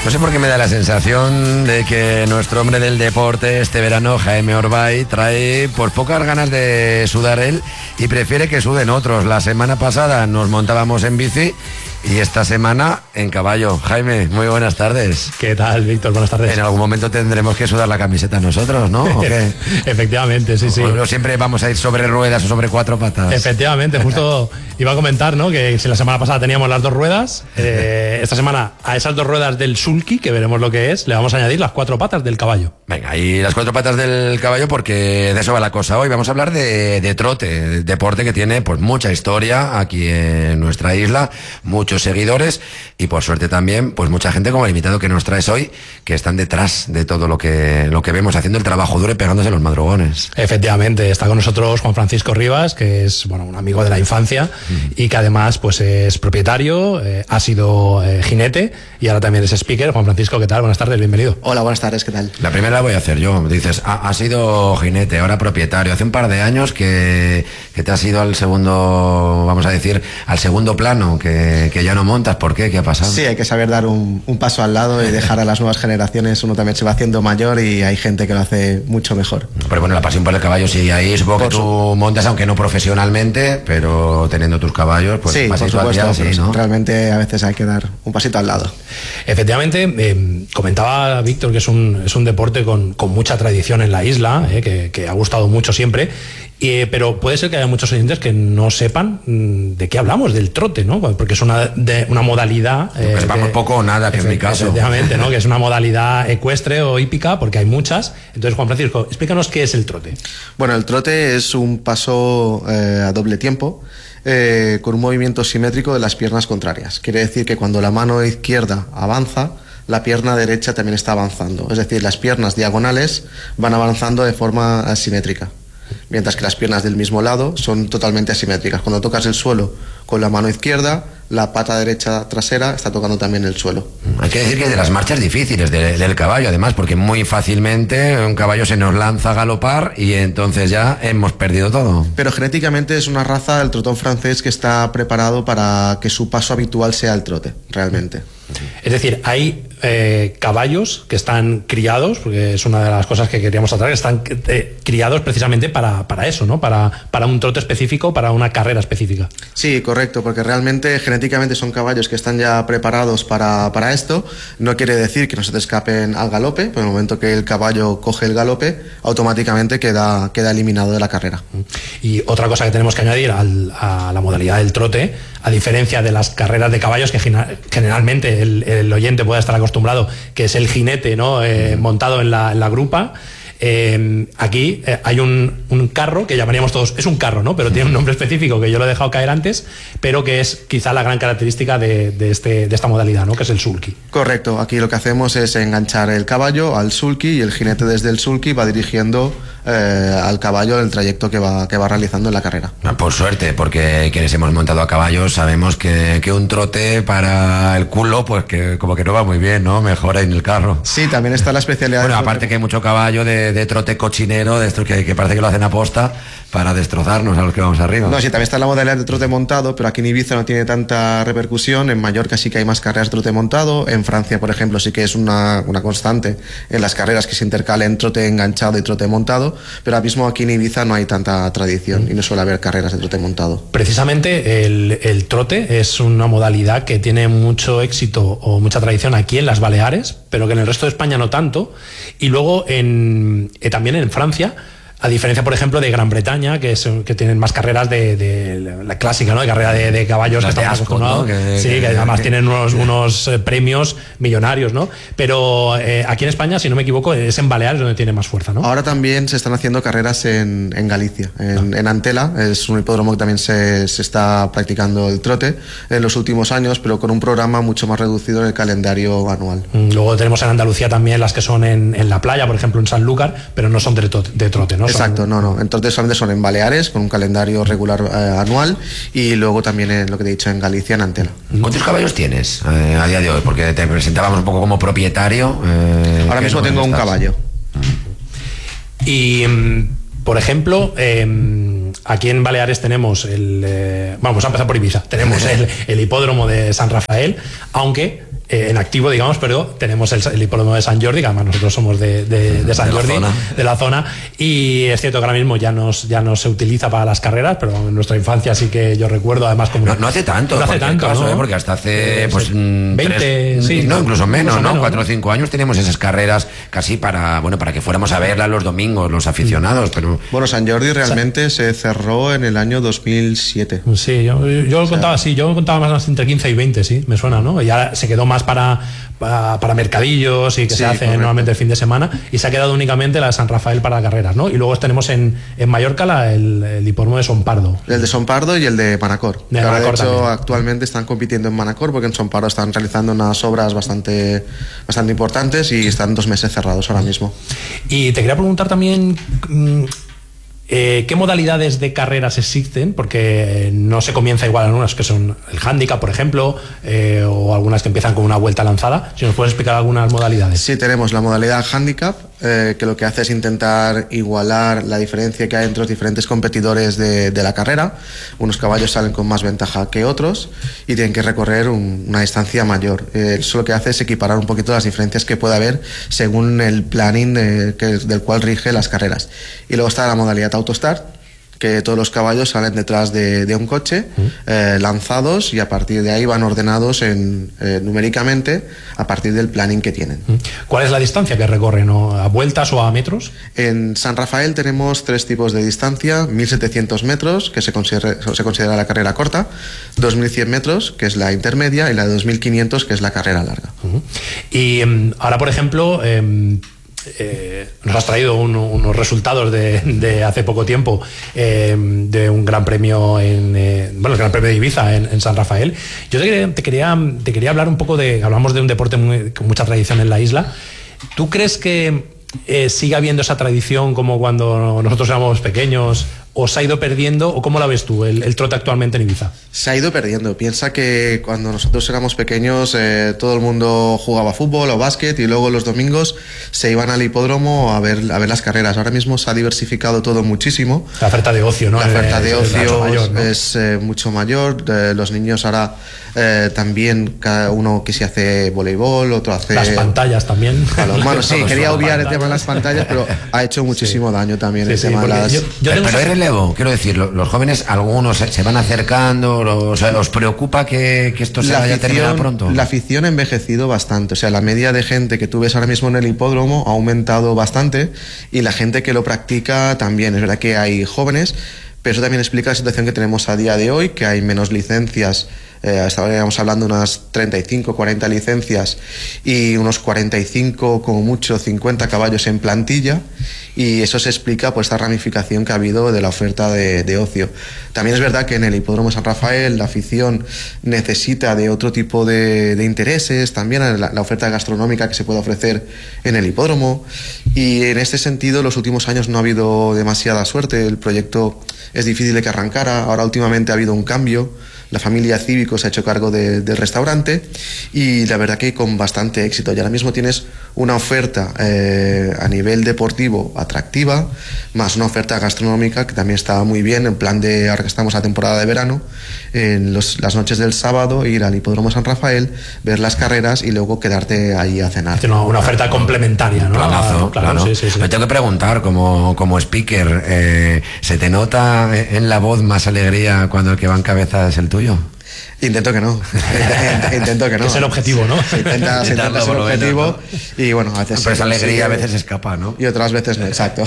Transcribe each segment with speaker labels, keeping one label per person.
Speaker 1: No sé por qué me da la sensación de que nuestro hombre del deporte este verano, Jaime Orbay, trae pues pocas ganas de sudar él y prefiere que suden otros. La semana pasada nos montábamos en bici y esta semana en caballo. Jaime, muy buenas tardes.
Speaker 2: ¿Qué tal, Víctor? Buenas tardes.
Speaker 1: En algún momento tendremos que sudar la camiseta nosotros, ¿no? ¿O qué?
Speaker 2: Efectivamente, sí, sí.
Speaker 1: O siempre vamos a ir sobre ruedas o sobre cuatro patas.
Speaker 2: Efectivamente, justo iba a comentar, ¿no? Que si la semana pasada teníamos las dos ruedas, esta semana a esas dos ruedas del sulky, que veremos lo que es, le vamos a añadir las cuatro patas del caballo.
Speaker 1: Venga, y las cuatro patas del caballo, porque de eso va la cosa. Hoy vamos a hablar de trote, deporte que tiene pues mucha historia aquí en nuestra isla, muchos seguidores y por suerte también pues mucha gente como el invitado que nos traes hoy, que están detrás de todo lo que vemos, haciendo el trabajo duro y pegándose los madrugones.
Speaker 2: Efectivamente, está con nosotros Juan Francisco Rivas, que es un amigo de la infancia y que además pues es propietario, ha sido jinete y ahora también es speaker. Juan Francisco, ¿qué tal? Buenas tardes, bienvenido.
Speaker 3: Hola, buenas tardes, ¿qué tal?
Speaker 1: La primera la voy a hacer yo. Dices, ha sido jinete, ahora propietario. Hace un par de años que te has ido al segundo, vamos a decir, al segundo plano, que ya no montas. ¿Por qué? ¿Qué ha pasado?
Speaker 3: Sí, hay que saber dar un paso al lado y dejar a las nuevas generaciones. Uno también se va haciendo mayor y hay gente que lo hace mucho mejor.
Speaker 1: Pero bueno, la pasión por el caballo sigue ahí. Supongo que tú montas, aunque no profesionalmente, pero teniendo tus caballos, pues
Speaker 3: sí,
Speaker 1: más
Speaker 3: por supuesto,
Speaker 1: sí, ¿no?
Speaker 3: Realmente a veces hay que dar un pasito al lado.
Speaker 2: Efectivamente, comentaba Víctor que es un deporte con mucha tradición en la isla, que ha gustado mucho siempre. Pero puede ser que haya muchos oyentes que no sepan de qué hablamos, del trote, ¿no? Porque es una modalidad...
Speaker 1: Pues vamos poco o nada, que es mi caso.
Speaker 2: Efectivamente, ¿no? Que es una modalidad ecuestre o hípica, porque hay muchas. Entonces, Juan Francisco, explícanos qué es el trote.
Speaker 3: Bueno, el trote es un paso a doble tiempo, con un movimiento simétrico de las piernas contrarias. Quiere decir que cuando la mano izquierda avanza, la pierna derecha también está avanzando. Es decir, las piernas diagonales van avanzando de forma asimétrica, mientras que las piernas del mismo lado son totalmente asimétricas. Cuando tocas el suelo con la mano izquierda, la pata derecha trasera está tocando también el suelo.
Speaker 1: Hay que decir que es de las marchas difíciles del caballo, además, porque muy fácilmente un caballo se nos lanza a galopar y entonces ya hemos perdido todo.
Speaker 3: Pero genéticamente es una raza, el trotón francés, que está preparado para que su paso habitual sea el trote, realmente.
Speaker 2: Es decir, hay caballos que están criados, porque es una de las cosas que queríamos tratar, que están criados precisamente para eso, ¿no? Para un trote específico, para una carrera específica.
Speaker 3: Sí, correcto, porque realmente genéticamente son caballos que están ya preparados para esto. No quiere decir que no se te escapen al galope, pero en el momento que el caballo coge el galope, automáticamente queda eliminado de la carrera.
Speaker 2: Y otra cosa que tenemos que añadir a la modalidad del trote, a diferencia de las carreras de caballos que generalmente el oyente puede estar acostumbrado, que es el jinete, ¿no? Montado en la grupa. Aquí hay un carro que llamaríamos todos, es un carro, ¿no? Pero tiene un nombre específico que yo lo he dejado caer antes, pero que es quizá la gran característica de esta modalidad, ¿no? Que es el sulky.
Speaker 3: Correcto, aquí lo que hacemos es enganchar el caballo al sulky y el jinete desde el sulky va dirigiendo al caballo el trayecto que va realizando en la carrera.
Speaker 1: Por suerte, porque quienes hemos montado a caballos sabemos que un trote para el culo, pues que como que no va muy bien, ¿no? Mejora en el carro.
Speaker 3: Sí, también está la especialidad.
Speaker 1: Bueno, aparte que hay mucho caballo de trote cochinero, de estos que parece que lo hacen aposta para destrozarnos a los que vamos arriba.
Speaker 3: No, sí, también está la modalidad de trote montado, pero aquí en Ibiza no tiene tanta repercusión. En Mallorca sí que hay más carreras de trote montado. En Francia, por ejemplo, sí que es una constante en las carreras que se intercalen trote enganchado y trote montado, pero ahora mismo aquí en Ibiza no hay tanta tradición y no suele haber carreras de trote montado.
Speaker 2: Precisamente el trote es una modalidad que tiene mucho éxito o mucha tradición aquí en las Baleares, pero que en el resto de España no tanto. Y luego también en Francia, a diferencia, por ejemplo, de Gran Bretaña, que tienen más carreras de la clásica, ¿no? De carrera de caballos, que estamos acostumbrados. Que además tienen unos premios millonarios, ¿no? Pero aquí en España, si no me equivoco, es en Baleares donde tiene más fuerza, ¿no?
Speaker 3: Ahora también se están haciendo carreras en Galicia, en Antela. Es un hipódromo que también se está practicando el trote en los últimos años, pero con un programa mucho más reducido en el calendario anual.
Speaker 2: Luego tenemos en Andalucía también las que son en la playa, por ejemplo, en Sanlúcar, pero no son de trote, ¿no?
Speaker 3: Exacto, no. Entonces solamente son en Baleares, con un calendario regular anual, y luego también en lo que te he dicho, en Galicia, en Antela.
Speaker 1: ¿Cuántos caballos tienes a día de hoy? Porque te presentábamos un poco como propietario.
Speaker 3: Ahora mismo tengo un caballo.
Speaker 2: Y, por ejemplo, aquí en Baleares tenemos vamos a empezar por Ibiza. Tenemos el hipódromo de San Rafael, aunque en activo, digamos, pero tenemos el hipódromo de Sant Jordi, que además nosotros somos de Sant Jordi, de la zona, y es cierto que ahora mismo ya no se utiliza para las carreras, pero en nuestra infancia sí que yo recuerdo, además como...
Speaker 1: No hace tanto,
Speaker 2: no hace tanto,
Speaker 1: caso,
Speaker 2: ¿no?
Speaker 1: Porque hasta hace
Speaker 2: 20, sí,
Speaker 1: no, incluso menos, ¿no? 4 o
Speaker 2: ¿no?
Speaker 1: 5 años teníamos esas carreras casi para que fuéramos a verlas los domingos, los aficionados, pero...
Speaker 3: Bueno, Sant Jordi realmente se cerró en el año 2007.
Speaker 2: Sí, yo lo contaba así, yo contaba más entre 15 y 20, sí, me suena, ¿no? Y ahora se quedó más para mercadillos y que se hace normalmente el fin de semana, y se ha quedado únicamente la de San Rafael para carreras, ¿no? Y luego tenemos en Mallorca el hipódromo de Son Pardo.
Speaker 3: El de Son Pardo y el de Manacor.
Speaker 2: De
Speaker 3: Ahora,
Speaker 2: Manacor
Speaker 3: de hecho,
Speaker 2: también.
Speaker 3: actualmente están compitiendo en Manacor porque en Son Pardo están realizando unas obras bastante importantes y están 2 meses cerrados ahora mismo.
Speaker 2: Y te quería preguntar también... ¿qué modalidades de carreras existen? Porque no se comienza igual en unas que son el handicap, por ejemplo, o algunas que empiezan con una vuelta lanzada. Si nos puedes explicar algunas modalidades.
Speaker 3: Sí, tenemos la modalidad handicap, que lo que hace es intentar igualar la diferencia que hay entre los diferentes competidores de la carrera. Unos caballos salen con más ventaja que otros y tienen que recorrer una distancia mayor. Eso lo que hace es equiparar un poquito las diferencias que puede haber según el planning del cual rige las carreras. Y luego está la modalidad autostart, que todos los caballos salen detrás de un coche, lanzados, y a partir de ahí van ordenados numéricamente a partir del planning que tienen.
Speaker 2: ¿Cuál es la distancia que recorren? ¿A vueltas o a metros?
Speaker 3: En San Rafael tenemos 3 tipos de distancia: 1.700 metros, que se considera la carrera corta; 2.100 metros, que es la intermedia; y la de 2.500, que es la carrera larga.
Speaker 2: Y ahora, por ejemplo... nos has traído unos resultados de hace poco tiempo, de un gran premio el Gran Premio de Ibiza en San Rafael. Yo te quería hablar un poco hablamos de un deporte con mucha tradición en la isla. ¿Tú crees que sigue habiendo esa tradición como cuando nosotros éramos pequeños, o se ha ido perdiendo, o cómo la ves tú, el trote actualmente en Ibiza?
Speaker 3: Se ha ido perdiendo. Piensa que cuando nosotros éramos pequeños, todo el mundo jugaba fútbol o básquet, y luego los domingos se iban al hipódromo a ver las carreras. Ahora mismo se ha diversificado todo muchísimo.
Speaker 2: La oferta de ocio, ¿no?
Speaker 3: La oferta de ocio
Speaker 2: mayor, ¿no?
Speaker 3: es mucho mayor. Los niños ahora también, cada uno que se hace voleibol, otro hace...
Speaker 2: Las pantallas también.
Speaker 3: Bueno, sí, quería obviar el tema de las pantallas, pero ha hecho muchísimo daño también el tema de las...
Speaker 1: Pero hay relevo, quiero decir, los jóvenes, algunos se van acercando, ¿os preocupa que esto se vaya a terminar pronto?
Speaker 3: La afición ha envejecido bastante, o sea, la media de gente que tú ves ahora mismo en el hipódromo ha aumentado bastante, y la gente que lo practica también. Es verdad que hay jóvenes, pero eso también explica la situación que tenemos a día de hoy, que hay menos licencias. Hasta ahora íbamos hablando de unas 35, 40 licencias y unos 45, como mucho 50 caballos en plantilla, y eso se explica por esta ramificación que ha habido de la oferta de ocio. También es verdad que en el hipódromo San Rafael la afición necesita de otro tipo de intereses, también la oferta gastronómica que se puede ofrecer en el hipódromo, y en este sentido los últimos años no ha habido demasiada suerte. El proyecto es difícil de que arrancara. Ahora últimamente ha habido un cambio. La familia Cívico se ha hecho cargo del restaurante, y la verdad que con bastante éxito. Y ahora mismo tienes una oferta a nivel deportivo atractiva, más una oferta gastronómica que también está muy bien, en plan de, ahora que estamos a temporada de verano, en las noches del sábado ir al hipódromo San Rafael, ver las carreras y luego quedarte ahí a cenar.
Speaker 2: Una oferta complementaria, ¿no?
Speaker 1: Planazo, claro. Sí. Me tengo que preguntar, como speaker, ¿se te nota en la voz más alegría cuando el que va en cabeza es el tuyo?
Speaker 3: Intento que no. Intento que no.
Speaker 2: Es el objetivo, ¿no?
Speaker 3: Se intenta ser el objetivo, ¿no? Y bueno, a veces...
Speaker 1: Pero esa alegría a veces escapa, ¿no?
Speaker 3: Y otras veces no, exacto.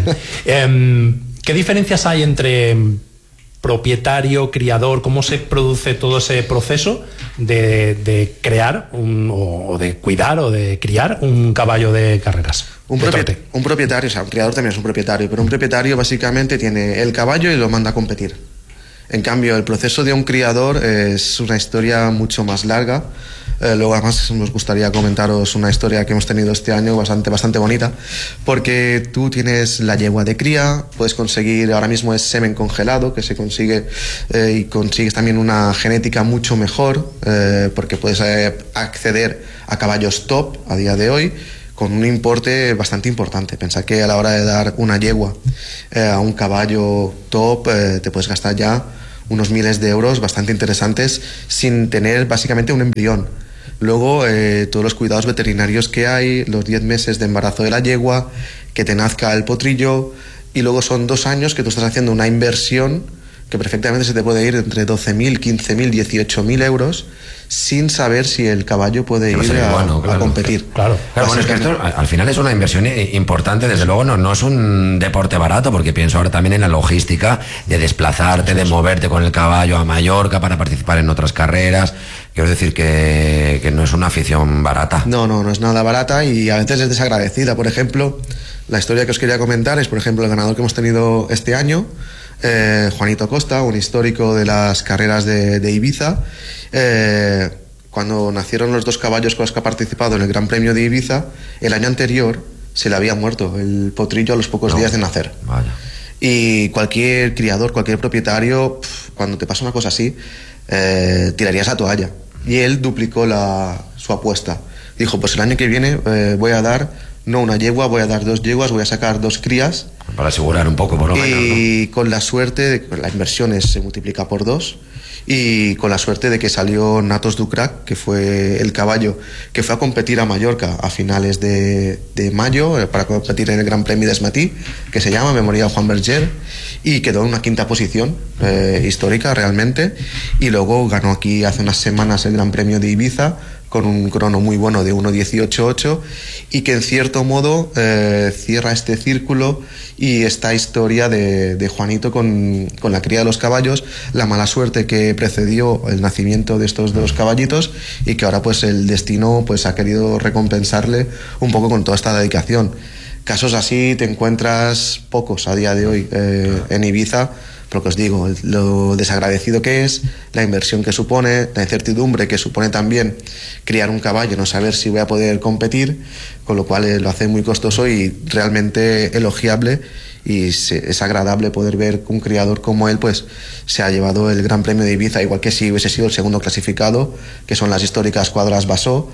Speaker 2: ¿Qué diferencias hay entre propietario, criador? ¿Cómo se produce todo ese proceso de crear o de cuidar o de criar un caballo de carreras?
Speaker 3: Un propietario, o sea, un criador también es un propietario, pero un propietario básicamente tiene el caballo y lo manda a competir. En cambio, el proceso de un criador es una historia mucho más larga. Luego, además, nos gustaría comentaros una historia que hemos tenido este año bastante bonita, porque tú tienes la yegua de cría, puedes conseguir, ahora mismo es semen congelado, que se consigue, y consigues también una genética mucho mejor, porque puedes acceder a caballos top a día de hoy, con un importe bastante importante. Pensad que a la hora de dar una yegua a un caballo top, te puedes gastar ya unos miles de euros bastante interesantes sin tener básicamente un embrión. Luego, todos los cuidados veterinarios que hay, los 10 meses de embarazo de la yegua, que te nazca el potrillo, y luego son 2 años que tú estás haciendo una inversión que perfectamente se te puede ir entre 12.000, 15.000, 18.000 euros sin saber si el caballo puede ir a competir.
Speaker 1: Claro, bueno, es que esto al final es una inversión importante, desde luego no es un deporte barato, porque pienso ahora también en la logística de desplazarte, de moverte con el caballo a Mallorca para participar en otras carreras. Quiero decir que no es una afición barata.
Speaker 3: No es nada barata y a veces es desagradecida. Por ejemplo, la historia que os quería comentar es, por ejemplo, el ganador que hemos tenido este año, Juanito Costa, un histórico de las carreras de Ibiza. Cuando nacieron los 2 caballos con los que ha participado en el Gran Premio de Ibiza, el año anterior se le había muerto el potrillo a los pocos días de nacer.
Speaker 1: Vaya.
Speaker 3: Y cualquier criador, cualquier propietario, cuando te pasa una cosa así, tirarías la toalla. Y él duplicó su apuesta. Dijo, pues el año que viene voy a dar no una yegua, voy a dar 2 yeguas, voy a sacar 2 crías.
Speaker 1: Para asegurar un poco, por lo menos, ¿no?
Speaker 3: Y con la suerte de que la inversión se multiplica por 2, y con la suerte de que salió Natos Ducrac, que fue el caballo que fue a competir a Mallorca a finales de mayo, para competir en el Gran Premio de Esmatí, que se llama Memorial Juan Berger, y quedó en una 5ª posición, histórica realmente, y luego ganó aquí hace unas semanas el Gran Premio de Ibiza con un crono muy bueno de 1:18.8, y que en cierto modo cierra este círculo y esta historia de Juanito con la cría de los caballos, la mala suerte que precedió el nacimiento de estos 2 caballitos, y que ahora pues el destino pues ha querido recompensarle un poco con toda esta dedicación. Casos así te encuentras pocos a día de hoy en Ibiza, porque os digo, lo desagradecido que es, la inversión que supone, la incertidumbre que supone también criar un caballo, no saber si voy a poder competir, con lo cual lo hace muy costoso y realmente elogiable, y es agradable poder ver que un criador como él pues se ha llevado el Gran Premio de Ibiza, igual que si hubiese sido el segundo clasificado, que son las históricas cuadras Basó,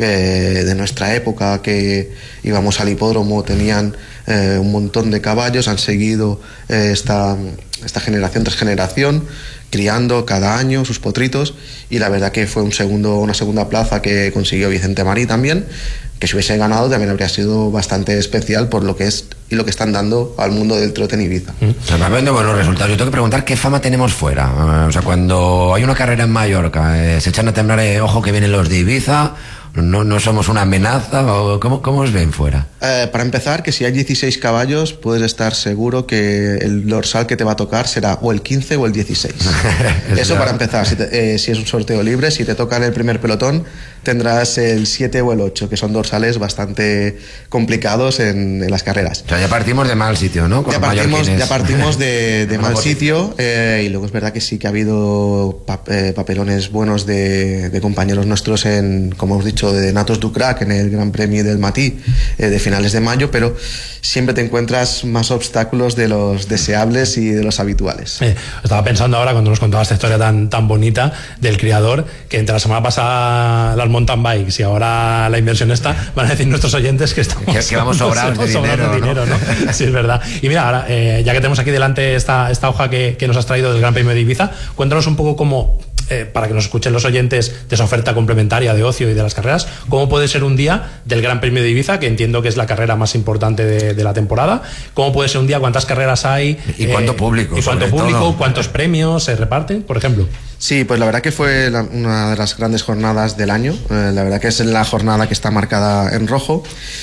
Speaker 3: de nuestra época, que íbamos al hipódromo, tenían un montón de caballos, han seguido esta generación tras generación, criando cada año sus potritos, y la verdad que fue una segunda plaza que consiguió Vicente Marí también, que si hubiese ganado también habría sido bastante especial por lo que es y lo que están dando al mundo del trote en Ibiza.
Speaker 1: Se me ven de buenos resultados. Yo tengo que preguntar qué fama tenemos fuera. O sea, cuando hay una carrera en Mallorca, se echan a temblar, ojo que vienen los de Ibiza. ¿No somos una amenaza? ¿Cómo os ven fuera?
Speaker 3: Para empezar, que si hay 16 caballos, puedes estar seguro que el dorsal que te va a tocar será o el 15 o el 16. Eso para empezar. Si es un sorteo libre, si te toca en el primer pelotón, tendrás el 7 o el 8, que son dorsales bastante complicados en las carreras.
Speaker 1: O sea, ya partimos de mal sitio, ¿no?
Speaker 3: Ya partimos de mal sitio, y luego es verdad que sí que ha habido papelones buenos de compañeros nuestros como hemos dicho, de Natos Ducrac en el Gran Premio del Matí de finales de mayo, pero siempre te encuentras más obstáculos de los deseables y de los habituales.
Speaker 2: Estaba pensando ahora, cuando nos contabas esta historia tan bonita del criador, que entre la semana pasada las mountain bikes y ahora la inversión esta, van a decir nuestros oyentes que
Speaker 1: que vamos sobrados de dinero,
Speaker 2: ¿no? Sí, es verdad. Y mira, ahora, ya que tenemos aquí delante esta hoja que nos has traído del Gran Premio de Ibiza, cuéntanos un poco cómo, para que nos escuchen los oyentes de esa oferta complementaria de ocio y de las carreras, cómo puede ser un día del Gran Premio de Ibiza, que entiendo que es la carrera más importante de la temporada. Cómo puede ser un día, cuántas carreras hay,
Speaker 1: y cuánto público,
Speaker 2: cuántos premios se reparten, por ejemplo.
Speaker 3: Sí, pues la verdad que fue una de las grandes jornadas del año. La verdad que es la jornada que está marcada en rojo,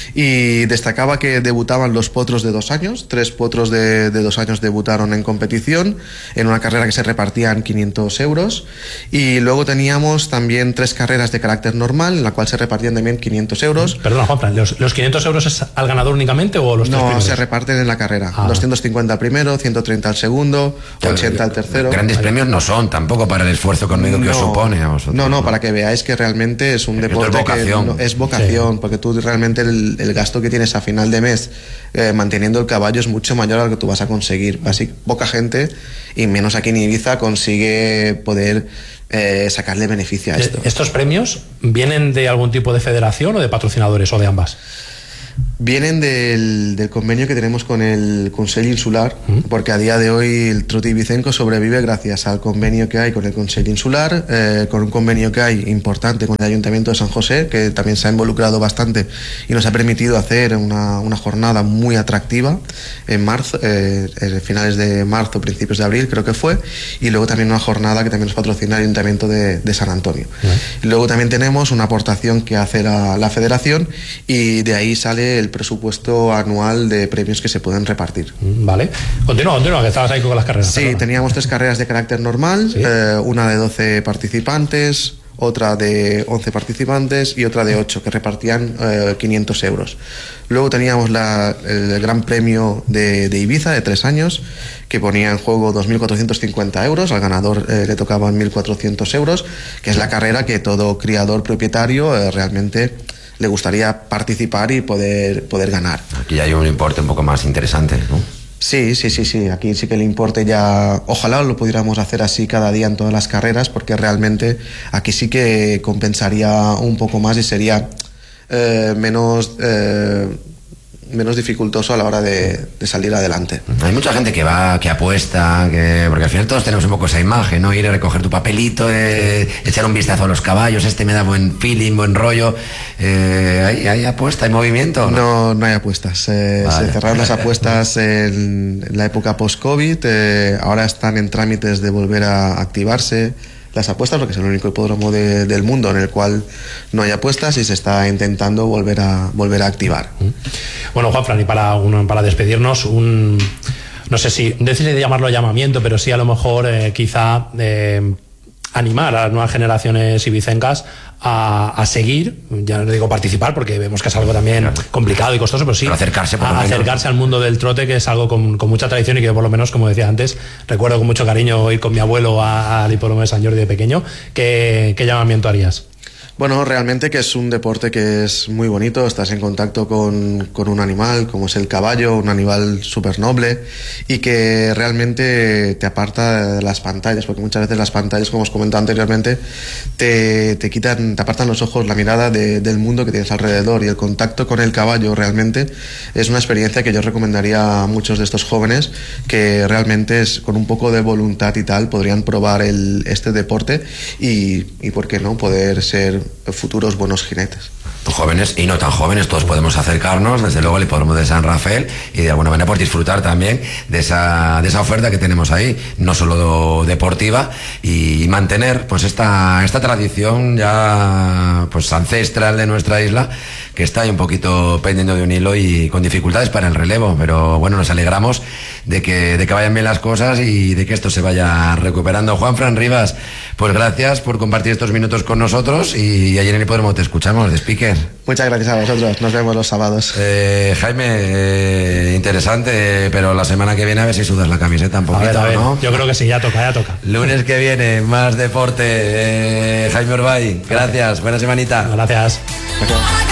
Speaker 3: y destacaba que debutaban los potros de 2 años. 3 potros de 2 años debutaron en competición en una carrera que se repartían 500 euros, y luego teníamos también 3 carreras de carácter normal en la cual se repartían también 500 euros.
Speaker 2: Perdona, Juanfran, ¿los 500 euros es al ganador únicamente o los 3 primeros?
Speaker 3: No, se reparten en la carrera. 250 al primero, 130 al segundo, 80 al tercero.
Speaker 1: Grandes premios no son tampoco para el esfuerzo económico que os supone a vosotros.
Speaker 3: No, para que veáis que realmente es un deporte que es vocación, porque tú realmente el gasto que tienes a final de mes manteniendo el caballo es mucho mayor al que tú vas a conseguir. Así poca gente, y menos aquí en Ibiza, consigue poder sacarle beneficio a esto.
Speaker 2: ¿Estos premios vienen de algún tipo de federación o de patrocinadores, o de ambas?
Speaker 3: Vienen del convenio que tenemos con el Consell Insular, porque a día de hoy el trote ibicenco sobrevive gracias al convenio que hay con el Consell Insular, con un convenio que hay importante con el Ayuntamiento de San José, que también se ha involucrado bastante y nos ha permitido hacer una jornada muy atractiva en marzo, finales de marzo, principios de abril creo que fue, y luego también una jornada que también nos patrocina el Ayuntamiento de San Antonio. Y luego también tenemos una aportación que hace la Federación, y de ahí sale el presupuesto anual de premios que se pueden repartir.
Speaker 2: Vale. Continúa, que estabas ahí con las carreras.
Speaker 3: Sí, teníamos 3 carreras de carácter normal, ¿sí? Una de 12 participantes, otra de 11 participantes y otra de 8, que repartían 500 euros. Luego teníamos el Gran Premio de Ibiza de 3 años, que ponía en juego 2.450 euros, al ganador le tocaban 1.400 euros, que es la carrera que todo criador propietario realmente le gustaría participar y poder ganar.
Speaker 1: Aquí hay un importe un poco más interesante, ¿no?
Speaker 3: Sí, aquí sí que el importe ya, ojalá lo pudiéramos hacer así cada día en todas las carreras, porque realmente aquí sí que compensaría un poco más y sería menos dificultoso a la hora de salir adelante.
Speaker 1: Hay mucha gente que va, que apuesta, porque al final todos tenemos un poco esa imagen, ¿no? Ir a recoger tu papelito, echar un vistazo a los caballos, me da buen feeling, buen rollo. ¿Hay apuesta, hay movimiento?
Speaker 3: No hay apuestas. Vale. Se cerraron las apuestas en la época post-COVID, ahora están en trámites de volver a activarse las apuestas, porque es el único hipódromo del mundo en el cual no hay apuestas, y se está intentando volver a activar.
Speaker 2: Bueno, Juanfran, y para despedirnos, no sé si decide llamarlo llamamiento, pero sí a lo mejor quizá animar a las nuevas generaciones ibicencas a seguir, ya no digo participar, porque vemos que es algo también complicado y costoso, pero sí acercarse al mundo del trote, que es algo con mucha tradición, y que yo, por lo menos, como decía antes, recuerdo con mucho cariño ir con mi abuelo al hipódromo de San Jordi de pequeño. ¿Qué llamamiento harías?
Speaker 3: Bueno, realmente que es un deporte que es muy bonito, estás en contacto con un animal como es el caballo, un animal súper noble, y que realmente te aparta de las pantallas, porque muchas veces las pantallas, como os comentaba anteriormente, te apartan los ojos, la mirada del mundo que tienes alrededor, y el contacto con el caballo realmente es una experiencia que yo recomendaría a muchos de estos jóvenes, que realmente con un poco de voluntad y tal podrían probar este deporte y ¿por qué no?, poder ser futuros buenos jinetes.
Speaker 1: Jóvenes y no tan jóvenes, todos podemos acercarnos, desde luego, al hipódromo de San Rafael, y de alguna manera pues disfrutar también de esa oferta que tenemos ahí, no solo deportiva, y mantener pues esta tradición ya pues ancestral de nuestra isla, que está ahí un poquito pendiendo de un hilo y con dificultades para el relevo, pero bueno, nos alegramos de que vayan bien las cosas y de que esto se vaya recuperando. Juanfran Rivas, pues gracias por compartir estos minutos con nosotros, y allí en el hipódromo te escuchamos de speaker.
Speaker 3: Muchas gracias a vosotros, nos vemos los sábados.
Speaker 1: Jaime, interesante, pero la semana que viene a ver si sudas la camiseta un poquito,
Speaker 2: a ver,
Speaker 1: ¿no?
Speaker 2: Yo creo que sí, ya toca.
Speaker 1: Lunes que viene, más deporte. Jaime Urbay, gracias, buena semanita.
Speaker 2: Gracias.